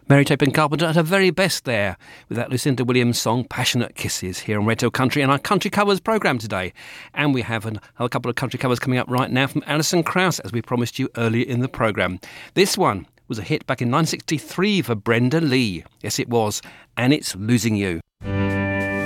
Mary Chapin Carpenter at her very best there with that Lucinda Williams song Passionate Kisses here on Red Hill Country and our Country Covers programme today. And we have a couple of country covers coming up right now from Alison Krauss, as we promised you earlier in the programme. This one was a hit back in 1963 for Brenda Lee. Yes, it was. And it's Losing You.